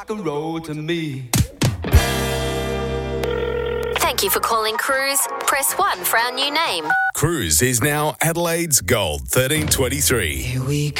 a road to me. Thank you for calling Cruise. Press 1 for our new name. Cruise is now Adelaide's Gold 1323. Here we